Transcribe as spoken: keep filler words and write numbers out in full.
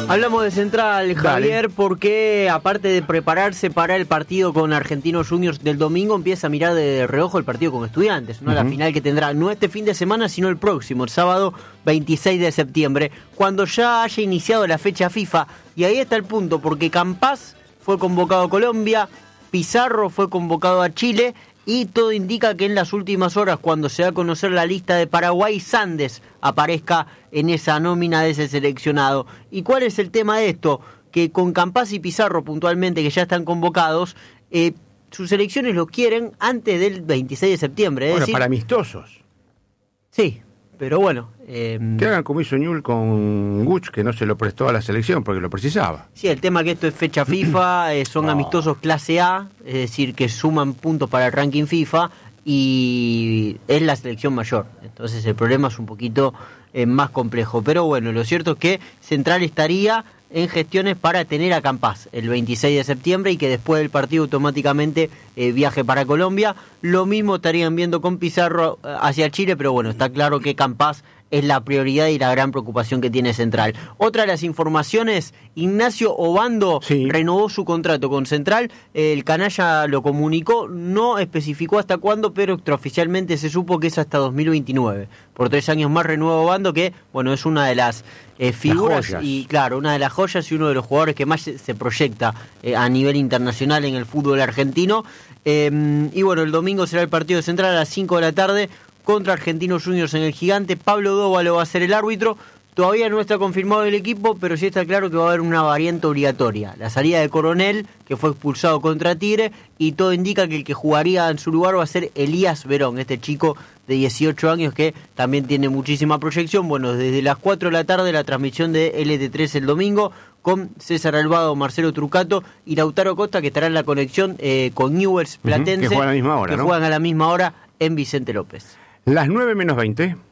Hablamos de Central, Javier, Dale. porque aparte de prepararse para el partido con Argentinos Juniors del domingo, empieza a mirar de reojo el partido con Estudiantes, ¿no? Uh-huh. La final que tendrá no este fin de semana, sino el próximo, el sábado veintiséis de septiembre, cuando ya haya iniciado la fecha FIFA. Y ahí está el punto, porque Campaz fue convocado a Colombia, Pizarro fue convocado a Chile, y todo indica que en las últimas horas, cuando se va a conocer la lista de Paraguay, Sandes aparezca en esa nómina de ese seleccionado. ¿Y cuál es el tema de esto? Que con Campaz y Pizarro puntualmente, que ya están convocados, eh, sus selecciones lo quieren antes del veintiséis de septiembre. Es bueno, decir, para amistosos. Sí, pero bueno. Eh, que hagan como hizo Newell con Guch, que no se lo prestó a la selección porque lo precisaba. Sí, el tema que esto es fecha FIFA, eh, son no. amistosos clase A, es decir, que suman puntos para el ranking FIFA y es la selección mayor. Entonces el problema es un poquito eh, más complejo. Pero bueno, lo cierto es que Central estaría en gestiones para tener a Campaz el veintiséis de septiembre y que después del partido automáticamente eh, viaje para Colombia. Lo mismo estarían viendo con Pizarro eh, hacia Chile, pero bueno, está claro que Campaz es la prioridad y la gran preocupación que tiene Central. Otra de las informaciones, Ignacio Obando sí. renovó su contrato con Central, el canalla lo comunicó, no especificó hasta cuándo, pero extraoficialmente se supo que es hasta dos mil veintinueve. Por tres años más renueva Obando, que bueno, es una de las eh, figuras y claro, una de las joyas y uno de los jugadores que más se proyecta eh, a nivel internacional en el fútbol argentino. Eh, y bueno, el domingo será el partido de Central a las cinco de la tarde, contra Argentinos Juniors en el Gigante. Pablo Dóvalo va a ser el árbitro. Todavía no está confirmado el equipo, pero sí está claro que va a haber una variante obligatoria. La salida de Coronel, que fue expulsado contra Tigre, y todo indica que el que jugaría en su lugar va a ser Elías Verón, este chico de dieciocho años que también tiene muchísima proyección. Bueno, desde las cuatro de la tarde la transmisión de L T tres el domingo, con César Alvado, Marcelo Trucato y Lautaro Costa, que estará en la conexión eh, con Newell's Platense, uh-huh, que juegan a la misma hora, que ¿no? juegan a la misma hora en Vicente López. Las nueve menos veinte.